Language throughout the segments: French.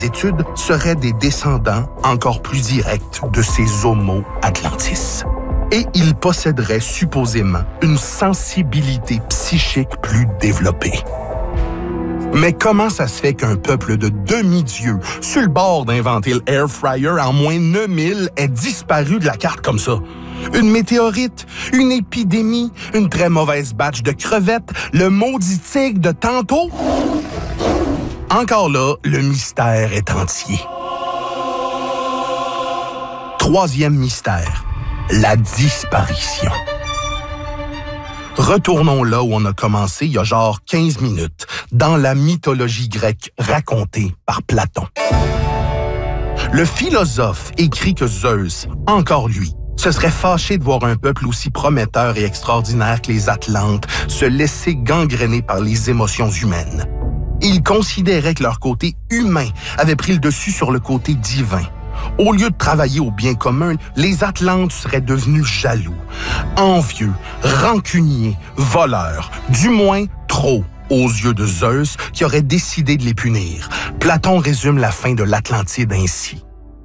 études seraient des descendants encore plus directs de ces Homo Atlantis. Et ils posséderaient supposément une sensibilité psychique plus développée. Mais comment ça se fait qu'un peuple de demi-dieux, sur le bord d'inventer le air fryer en moins 9000, ait disparu de la carte comme ça? Une météorite, une épidémie, une très mauvaise batch de crevettes, le maudit tigre de tantôt? Encore là, le mystère est entier. Troisième mystère, la disparition. Retournons là où on a commencé il y a genre 15 minutes, dans la mythologie grecque racontée par Platon. Le philosophe écrit que Zeus, encore lui, se serait fâché de voir un peuple aussi prometteur et extraordinaire que les Atlantes se laisser gangréner par les émotions humaines. Il considérait que leur côté humain avait pris le dessus sur le côté divin. Au lieu de travailler au bien commun, les Atlantes seraient devenus jaloux, envieux, rancuniers, voleurs, du moins trop aux yeux de Zeus qui aurait décidé de les punir. Platon résume la fin de l'Atlantide ainsi.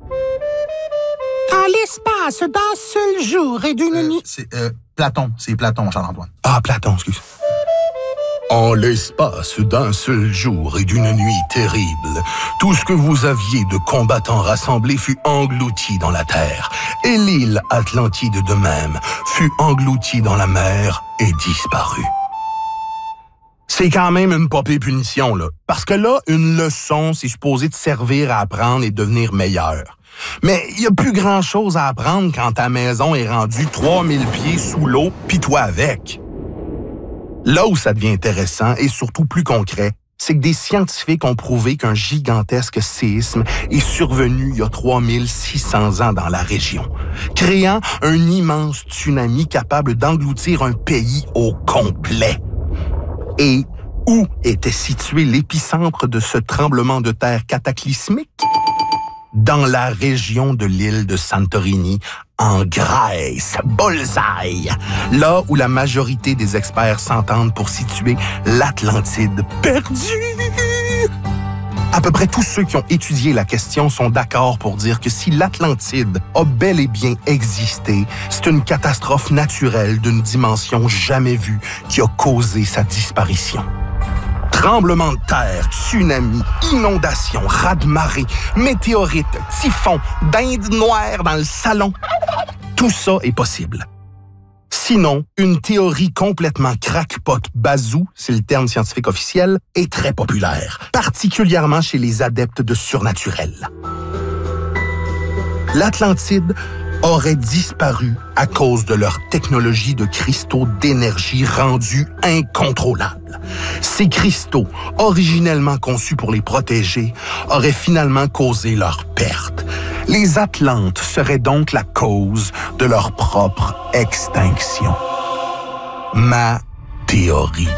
En l'espace d'un seul jour et d'une nuit... C'est Platon, Charles-Antoine. Ah, Platon, excuse. En l'espace d'un seul jour et d'une nuit terrible, tout ce que vous aviez de combattants rassemblés fut englouti dans la terre, et l'île Atlantide de même fut engloutie dans la mer et disparue. C'est quand même une pas pire punition, là. Parce que là, une leçon, c'est supposé te servir à apprendre et devenir meilleur. Mais il n'y a plus grand-chose à apprendre quand ta maison est rendue 3000 pieds sous l'eau, pis toi avec. Là où ça devient intéressant et surtout plus concret, c'est que des scientifiques ont prouvé qu'un gigantesque séisme est survenu il y a 3600 ans dans la région, créant un immense tsunami capable d'engloutir un pays au complet. Et où était situé l'épicentre de ce tremblement de terre cataclysmique? Dans la région de l'île de Santorini, en Grèce, bullseye, là où la majorité des experts s'entendent pour situer l'Atlantide perdue. À peu près tous ceux qui ont étudié la question sont d'accord pour dire que si l'Atlantide a bel et bien existé, c'est une catastrophe naturelle d'une dimension jamais vue qui a causé sa disparition. Tremblements de terre, tsunamis, inondations, raz-de-marée, météorites, typhons, dindes noires dans le salon. Tout ça est possible. Sinon, une théorie complètement crackpot bazou, c'est le terme scientifique officiel, est très populaire, particulièrement chez les adeptes de surnaturel. L'Atlantide aurait disparu à cause de leur technologie de cristaux d'énergie rendus incontrôlables. Ces cristaux, originellement conçus pour les protéger, auraient finalement causé leur perte. Les Atlantes seraient donc la cause de leur propre extinction. Ma théorie.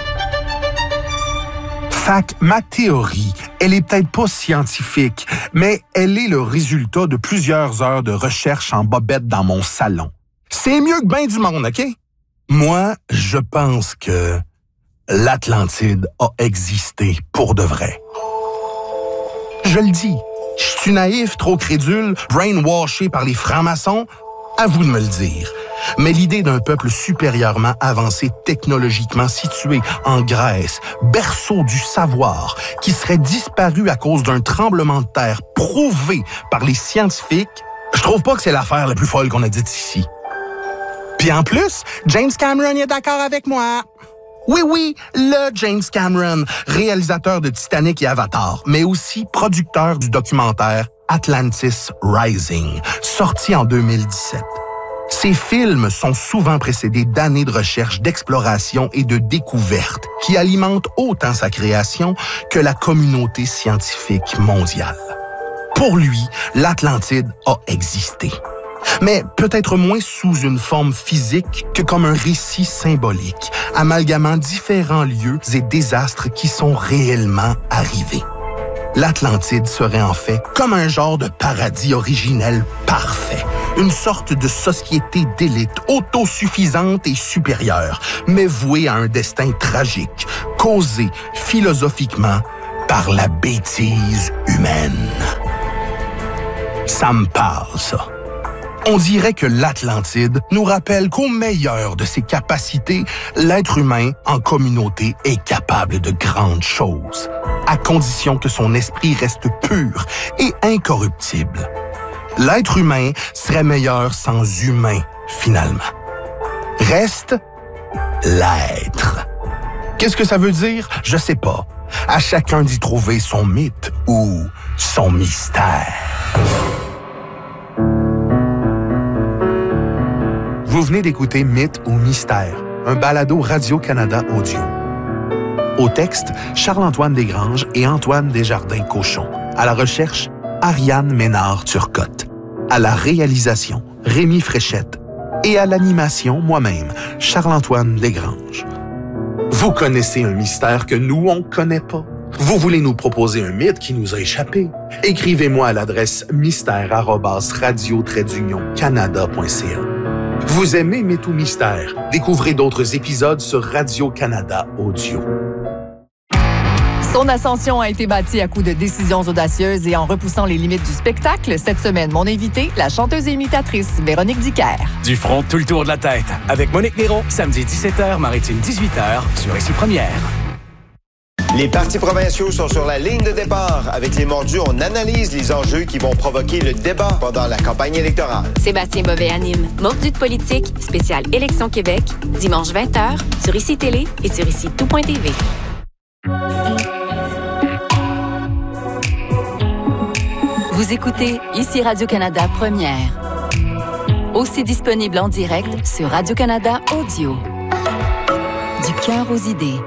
Ma théorie, elle est peut-être pas scientifique, mais elle est le résultat de plusieurs heures de recherche en bobette dans mon salon. C'est mieux que ben du monde, OK? Moi, je pense que l'Atlantide a existé pour de vrai. Je le dis, je suis naïf, trop crédule, brainwashé par les francs-maçons? À vous de me le dire. Mais l'idée d'un peuple supérieurement avancé technologiquement situé en Grèce, berceau du savoir, qui serait disparu à cause d'un tremblement de terre prouvé par les scientifiques, je trouve pas que c'est l'affaire la plus folle qu'on a dite ici. Puis en plus, James Cameron est d'accord avec moi. Oui, le James Cameron, réalisateur de Titanic et Avatar, mais aussi producteur du documentaire Atlantis Rising, sorti en 2017. Ces films sont souvent précédés d'années de recherche, d'exploration et de découverte qui alimentent autant sa création que la communauté scientifique mondiale. Pour lui, l'Atlantide a existé. Mais peut-être moins sous une forme physique que comme un récit symbolique, amalgamant différents lieux et désastres qui sont réellement arrivés. L'Atlantide serait en fait comme un genre de paradis originel parfait, une sorte de société d'élite autosuffisante et supérieure, mais vouée à un destin tragique, causé philosophiquement par la bêtise humaine. Ça me parle, ça. On dirait que l'Atlantide nous rappelle qu'au meilleur de ses capacités, l'être humain, en communauté, est capable de grandes choses, à condition que son esprit reste pur et incorruptible. L'être humain serait meilleur sans humain, finalement. Reste l'être. Qu'est-ce que ça veut dire? Je sais pas. À chacun d'y trouver son mythe ou son mystère. Vous venez d'écouter Mythe ou Mystère, un balado Radio-Canada audio. Au texte, Charles-Antoine Desgranges et Antoine Desjardins-Cochon. À la recherche, Ariane Ménard-Turcotte. À la réalisation, Rémi Fréchette. Et à l'animation, moi-même, Charles-Antoine Desgranges. Vous connaissez un mystère que nous, on ne connaît pas. Vous voulez nous proposer un mythe qui nous a échappé? Écrivez-moi à l'adresse mystère@radio-canada.ca. Vous aimez Mythe ou Mystère? Découvrez d'autres épisodes sur Radio-Canada Audio. Son ascension a été bâtie à coups de décisions audacieuses et en repoussant les limites du spectacle. Cette semaine, mon invitée, la chanteuse et imitatrice Véronique Dicker. Du front, tout le tour de la tête. Avec Monique Néron, samedi 17h, Maritime 18h, sur Ici Première. Les partis provinciaux sont sur la ligne de départ. Avec les mordus, on analyse les enjeux qui vont provoquer le débat pendant la campagne électorale. Sébastien Bovet anime Mordus de politique, spécial Élection Québec, dimanche 20h, sur Ici Télé et sur IciTout.tv. Vous écoutez Ici Radio-Canada Première. Aussi disponible en direct sur Radio-Canada Audio. Du cœur aux idées.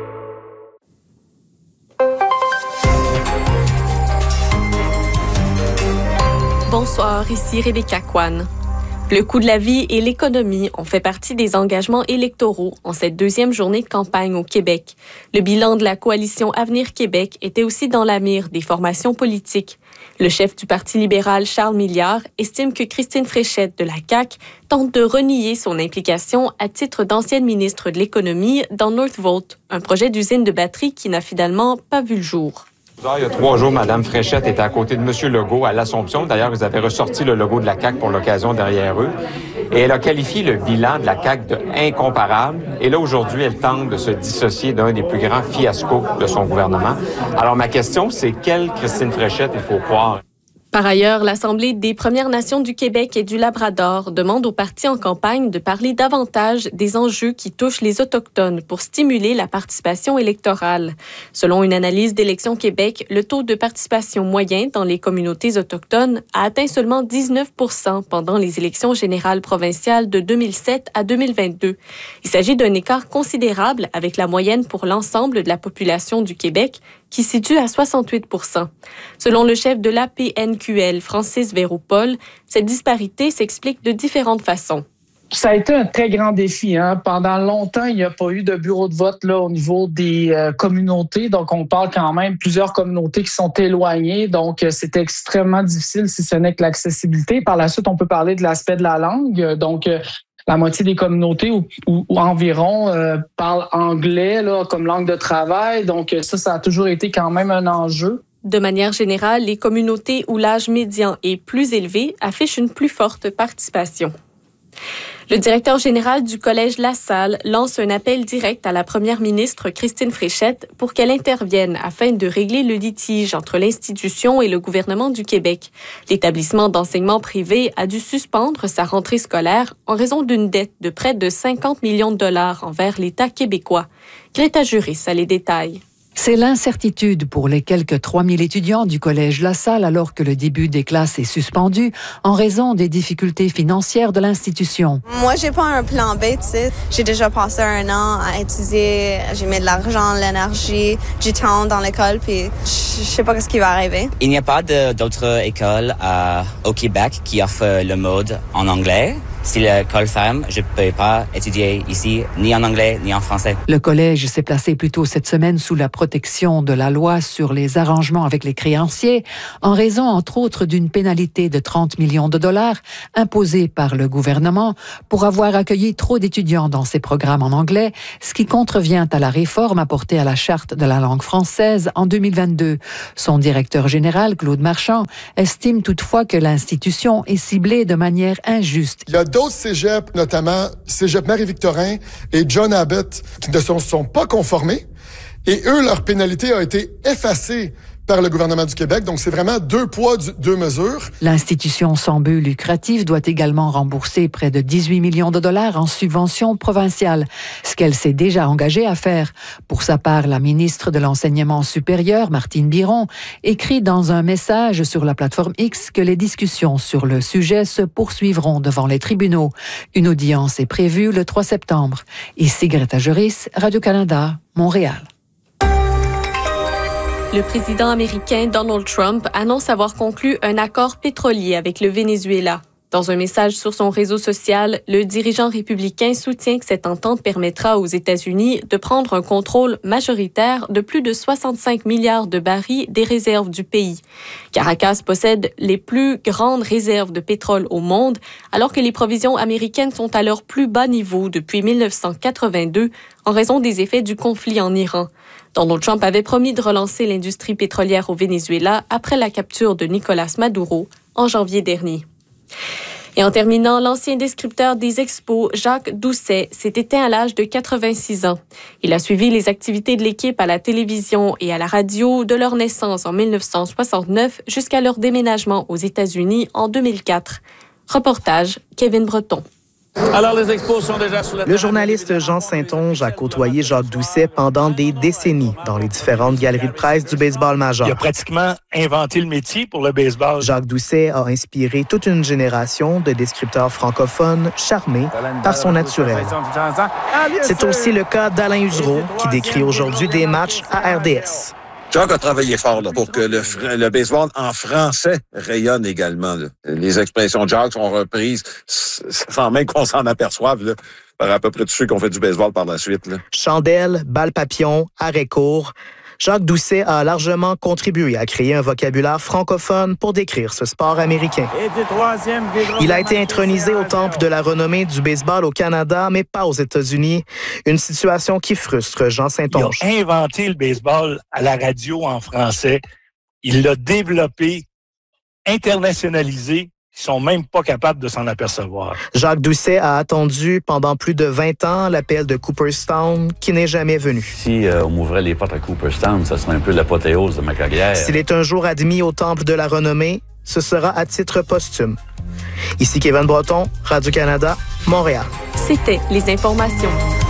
Bonsoir, ici Rebecca Kwan. Le coût de la vie et l'économie ont fait partie des engagements électoraux en cette deuxième journée de campagne au Québec. Le bilan de la coalition Avenir Québec était aussi dans la mire des formations politiques. Le chef du Parti libéral, Charles Milliard, estime que Christine Fréchette de la CAQ tente de renier son implication à titre d'ancienne ministre de l'Économie dans Northvolt, un projet d'usine de batterie qui n'a finalement pas vu le jour. Il y a 3 jours, Mme Fréchette était à côté de M. Legault à l'Assomption. D'ailleurs, vous avez ressorti le logo de la CAQ pour l'occasion derrière eux. Et elle a qualifié le bilan de la CAQ de incomparable. Et là, aujourd'hui, elle tente de se dissocier d'un des plus grands fiascos de son gouvernement. Alors, ma question, c'est quelle Christine Fréchette il faut croire? Par ailleurs, l'Assemblée des Premières Nations du Québec et du Labrador demande aux partis en campagne de parler davantage des enjeux qui touchent les Autochtones pour stimuler la participation électorale. Selon une analyse d'Élections Québec, le taux de participation moyen dans les communautés autochtones a atteint seulement 19% pendant les élections générales provinciales de 2007 à 2022. Il s'agit d'un écart considérable avec la moyenne pour l'ensemble de la population du Québec, qui se situe à 68%. Selon le chef de l'APNQL, Francis Véro-Paul, cette disparité s'explique de différentes façons. Ça a été un très grand défi. Pendant longtemps, il n'y a pas eu de bureau de vote là, au niveau des communautés. Donc, on parle quand même plusieurs communautés qui sont éloignées. Donc, c'était extrêmement difficile si ce n'est que l'accessibilité. Par la suite, on peut parler de l'aspect de la langue. Donc, la moitié des communautés ou environ parlent anglais là, comme langue de travail. Donc, ça a toujours été quand même un enjeu. De manière générale, les communautés où l'âge médian est plus élevé affichent une plus forte participation. Le directeur général du Collège La Salle lance un appel direct à la première ministre Christine Fréchette pour qu'elle intervienne afin de régler le litige entre l'institution et le gouvernement du Québec. L'établissement d'enseignement privé a dû suspendre sa rentrée scolaire en raison d'une dette de près de 50 millions de dollars envers l'État québécois. Greta Juris a les détails. C'est l'incertitude pour les quelques 3000 étudiants du Collège La Salle alors que le début des classes est suspendu en raison des difficultés financières de l'institution. Moi, j'ai pas un plan B, tu sais. J'ai déjà passé 1 an à étudier, j'ai mis de l'argent, de l'énergie, du temps dans l'école, puis je sais pas ce qui va arriver. Il n'y a pas d'autres écoles au Québec qui offrent le mode en anglais. Si l'école ferme, je ne peux pas étudier ici, ni en anglais, ni en français. Le collège s'est placé plus tôt cette semaine sous la protection de la loi sur les arrangements avec les créanciers, en raison, entre autres, d'une pénalité de 30 millions de dollars imposée par le gouvernement pour avoir accueilli trop d'étudiants dans ses programmes en anglais, ce qui contrevient à la réforme apportée à la Charte de la langue française en 2022. Son directeur général, Claude Marchand, estime toutefois que l'institution est ciblée de manière injuste. Il y a d'autres cégeps, notamment Cégep Marie-Victorin et John Abbott, qui ne sont pas conformés. Et eux, leur pénalité a été effacée par le gouvernement du Québec. Donc, c'est vraiment 2 poids, 2 mesures. L'institution sans but lucratif doit également rembourser près de 18 millions de dollars en subventions provinciales, ce qu'elle s'est déjà engagée à faire. Pour sa part, la ministre de l'Enseignement supérieur, Martine Biron, écrit dans un message sur la plateforme X que les discussions sur le sujet se poursuivront devant les tribunaux. Une audience est prévue le 3 septembre. Ici Greta Joris, Radio-Canada, Montréal. Le président américain Donald Trump annonce avoir conclu un accord pétrolier avec le Venezuela. Dans un message sur son réseau social, le dirigeant républicain soutient que cette entente permettra aux États-Unis de prendre un contrôle majoritaire de plus de 65 milliards de barils des réserves du pays. Caracas possède les plus grandes réserves de pétrole au monde, alors que les provisions américaines sont à leur plus bas niveau depuis 1982 en raison des effets du conflit en Iran. Donald Trump avait promis de relancer l'industrie pétrolière au Venezuela après la capture de Nicolas Maduro en janvier dernier. Et en terminant, l'ancien descripteur des expos, Jacques Doucet, s'est éteint à l'âge de 86 ans. Il a suivi les activités de l'équipe à la télévision et à la radio de leur naissance en 1969 jusqu'à leur déménagement aux États-Unis en 2004. Reportage, Kevin Breton. Alors, les expos sont déjà sur Le journaliste Jean Saint-Onge a côtoyé Jacques Doucet pendant des décennies dans les différentes galeries de presse du baseball majeur. Il a pratiquement inventé le métier pour le baseball. Jacques Doucet a inspiré toute une génération de descripteurs francophones charmés par son naturel. C'est aussi le cas d'Alain Usereau, qui décrit aujourd'hui des matchs à RDS. Jacques a travaillé fort là, pour que le baseball en français rayonne également. Là. Les expressions de Jacques sont reprises sans même qu'on s'en aperçoive là, par à peu près tous ceux qui ont fait du baseball par la suite. Là. Chandelle, balle papillon, arrêt court. Jacques Doucet a largement contribué à créer un vocabulaire francophone pour décrire ce sport américain. Il a été intronisé au temple de la renommée du baseball au Canada, mais pas aux États-Unis. Une situation qui frustre Jean Saint-Onge. Il a inventé le baseball à la radio en français. Il l'a développé, internationalisé. Ils sont même pas capables de s'en apercevoir. Jacques Doucet a attendu pendant plus de 20 ans l'appel de Cooperstown qui n'est jamais venu. Si on m'ouvrait les portes à Cooperstown, ça serait un peu l'apothéose de ma carrière. S'il est un jour admis au temple de la renommée, ce sera à titre posthume. Ici Kevin Breton, Radio-Canada, Montréal. C'était les informations.